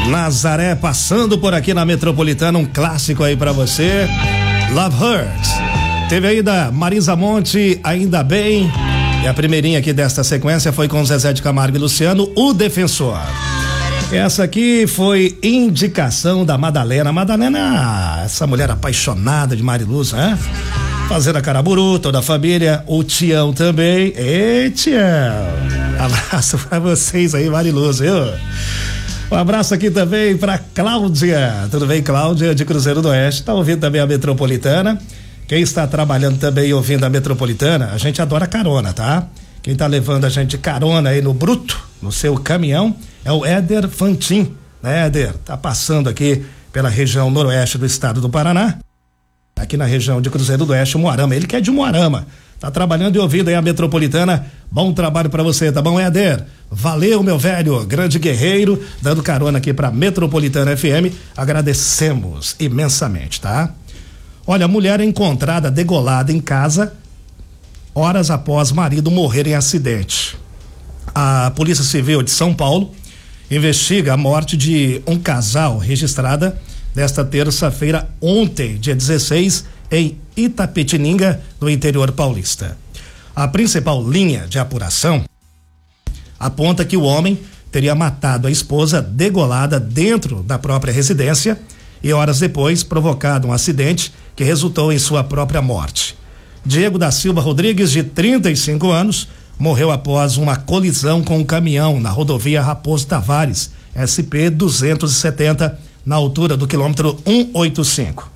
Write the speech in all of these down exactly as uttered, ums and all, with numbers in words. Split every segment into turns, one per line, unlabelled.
Nazaré passando por aqui na Metropolitana, um clássico aí pra você. Love Hurts. Teve aí da Marisa Monte, Ainda Bem. E a primeirinha aqui desta sequência foi com Zezé de Camargo e Luciano, O Defensor. Essa aqui foi indicação da Madalena. Madalena, essa mulher apaixonada de Mariluz, né? Fazenda Caraburu, toda a família, o Tião também. Ei, Tião. Abraço pra vocês aí, Mariluz, viu? Um abraço aqui também pra Cláudia. Tudo bem, Cláudia, de Cruzeiro do Oeste? Tá ouvindo também a Metropolitana? Quem está trabalhando também e ouvindo a Metropolitana, a gente adora carona, tá? Quem tá levando a gente carona aí no bruto, no seu caminhão, é o Éder Fantin, né, Éder? Tá passando aqui pela região noroeste do estado do Paraná, aqui na região de Cruzeiro do Oeste, Moarama. Ele que é de Moarama. Tá trabalhando e ouvindo aí a Metropolitana. Bom trabalho pra você, tá bom, Éder? Valeu, meu velho, grande guerreiro, dando carona aqui pra Metropolitana F M. Agradecemos imensamente, tá? Olha, a mulher é encontrada degolada em casa horas após marido morrer em acidente. A Polícia Civil de São Paulo investiga a morte de um casal registrada nesta terça-feira, ontem, dia dezesseis, em Itapetininga, no interior paulista. A principal linha de apuração aponta que o homem teria matado a esposa degolada dentro da própria residência e horas depois provocado um acidente que resultou em sua própria morte. Diego da Silva Rodrigues, de trinta e cinco anos, morreu após uma colisão com um caminhão na rodovia Raposo Tavares, S P duzentos e setenta, na altura do quilômetro cento e oitenta e cinco.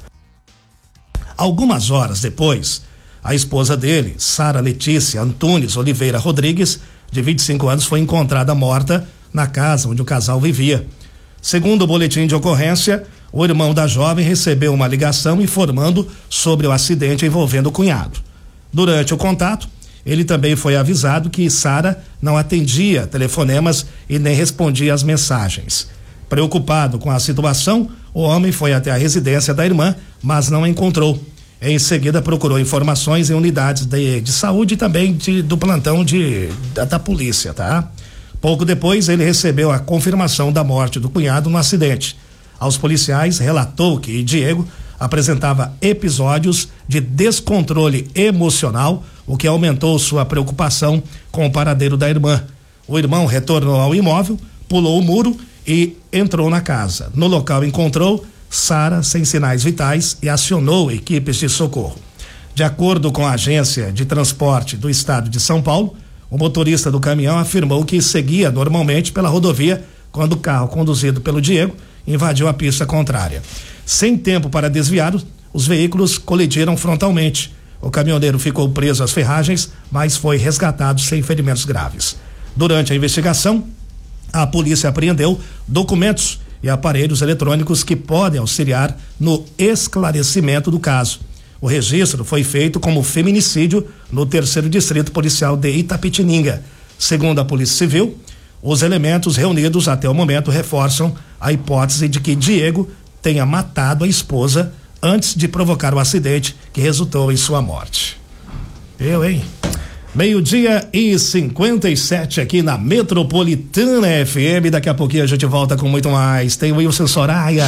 Algumas horas depois, a esposa dele, Sara Letícia Antunes Oliveira Rodrigues, de vinte e cinco anos, foi encontrada morta na casa onde o casal vivia. Segundo o boletim de ocorrência, o irmão da jovem recebeu uma ligação informando sobre o acidente envolvendo o cunhado. Durante o contato, ele também foi avisado que Sara não atendia telefonemas e nem respondia às mensagens. Preocupado com a situação, o homem foi até a residência da irmã, mas não a encontrou. Em seguida, procurou informações em unidades de, de saúde e também de, do plantão de, da, da polícia, tá? Pouco depois, ele recebeu a confirmação da morte do cunhado no acidente. Aos policiais, relatou que Diego apresentava episódios de descontrole emocional, o que aumentou sua preocupação com o paradeiro da irmã. O irmão retornou ao imóvel, pulou o muro e entrou na casa. No local encontrou Sara sem sinais vitais e acionou equipes de socorro. De acordo com a Agência de Transporte do Estado de São Paulo, o motorista do caminhão afirmou que seguia normalmente pela rodovia quando o carro conduzido pelo Diego invadiu a pista contrária. Sem tempo para desviar, os veículos colidiram frontalmente. O caminhoneiro ficou preso às ferragens, mas foi resgatado sem ferimentos graves. Durante a investigação, a polícia apreendeu documentos e aparelhos eletrônicos que podem auxiliar no esclarecimento do caso. O registro foi feito como feminicídio no terceiro distrito policial de Itapetininga. Segundo a Polícia Civil, os elementos reunidos até o momento reforçam a hipótese de que Diego tenha matado a esposa antes de provocar o acidente que resultou em sua morte. Eu, hein? Meio-dia e cinquenta e sete aqui na Metropolitana F M. Daqui a pouquinho a gente volta com muito mais. Tem o Wilson Soraya.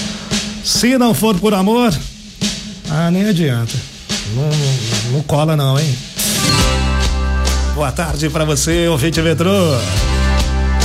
Se não for por amor, ah, nem adianta. Não, não, não cola não, hein? Boa tarde pra você, ouvinte Metrô.